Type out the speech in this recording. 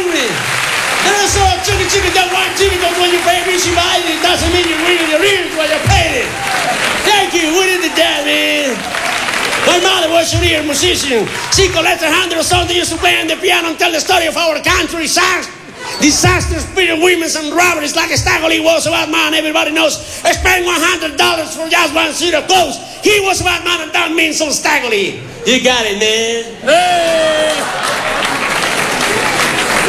Jimmy. Never saw a chicken that one Jimmy, because when you pay me, she buys it. It doesn't mean you read the real when you pay it. Thank you. We did that, man. My mother was a real musician. She collected hundreds of songs they used to play on the piano and tell the story of our country. Disaster, spirit, women, and robberies like a Stagger Lee was a bad man. Everybody knows. I spent $100 for just one suit of clothes. He was a bad man, and that means some Stagger Lee. You got it, man. Hey!